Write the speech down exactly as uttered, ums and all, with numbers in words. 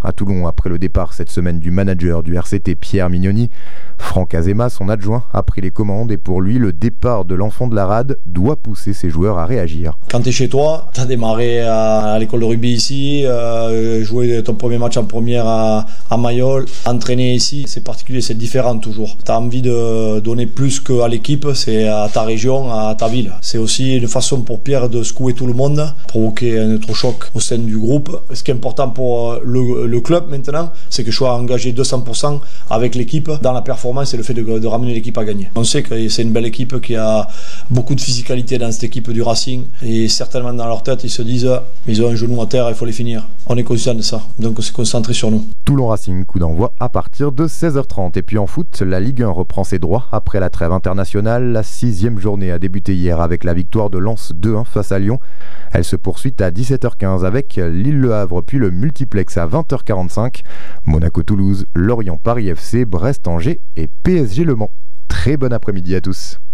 à Toulon après le départ cette semaine du manager du R C T Pierre Mignoni. Franck Azema, son adjoint, a pris les commandes et pour lui, le départ de l'enfant de la rade doit pousser ses joueurs à réagir. Quand tu es chez toi, tu as démarré à, à l'école de rugby ici, euh, joué ton premier match en première à, à Mayol, entraîner ici, c'est particulier, c'est différent toujours. Tu as envie de donner plus qu'à l'équipe, c'est à ta région, à ta ville. C'est aussi une façon pour Pierre de secouer tout le monde, provoquer un électrochoc au sein du groupe. Ce qui est important pour le, le club maintenant, c'est que je sois engagé deux cents pour cent avec l'équipe dans la performance et le fait de, de ramener l'équipe à gagner. On sait que c'est une belle équipe qui a beaucoup de physicalité dans cette équipe du Racing et certainement dans leur tête ils se disent ils ont un genou à terre, il faut les finir. On est conscient de ça, donc on s'est concentré sur nous. Toulon Racing, coup d'envoi à partir de seize heures trente. Et puis en foot, la Ligue un reprend ses droits après la trêve internationale. La sixième journée a débuté hier avec la victoire de Lens deux un face à Lyon. Elle se poursuit à dix-sept heures quinze avec Lille-Le Havre puis le multiplex à vingt heures quarante-cinq. Monaco-Toulouse, Lorient-Paris F C, Brest-Angers et P S G Le Mans. Très bon après-midi à tous.